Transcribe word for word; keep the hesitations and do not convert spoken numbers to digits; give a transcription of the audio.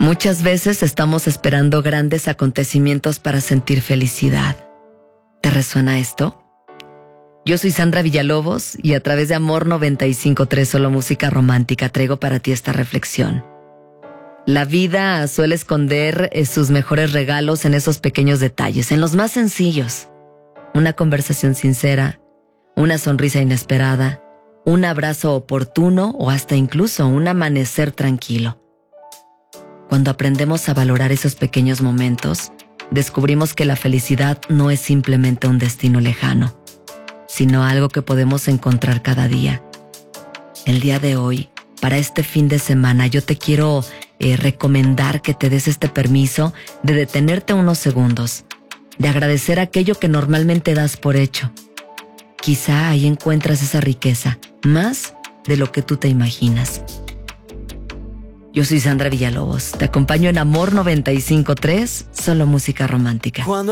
Muchas veces estamos esperando grandes acontecimientos para sentir felicidad. ¿Te resuena esto? Yo soy Sandra Villalobos y a través de Amor noventa y cinco punto tres Solo Música Romántica traigo para ti esta reflexión. La vida suele esconder sus mejores regalos en esos pequeños detalles, en los más sencillos. Una conversación sincera, una sonrisa inesperada, un abrazo oportuno o hasta incluso un amanecer tranquilo. Cuando aprendemos a valorar esos pequeños momentos, descubrimos que la felicidad no es simplemente un destino lejano, sino algo que podemos encontrar cada día. El día de hoy, para este fin de semana, yo te quiero eh, recomendar que te des este permiso de detenerte unos segundos, de agradecer aquello que normalmente das por hecho. Quizá ahí encuentras esa riqueza, más de lo que tú te imaginas. Yo soy Sandra Villalobos, te acompaño en Amor noventa y cinco punto tres, Solo Música Romántica. Cuando